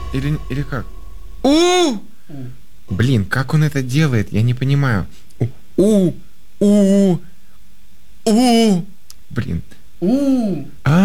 Или как? У! Блин, как он это делает? Я не понимаю. У! У! У! Блин. У.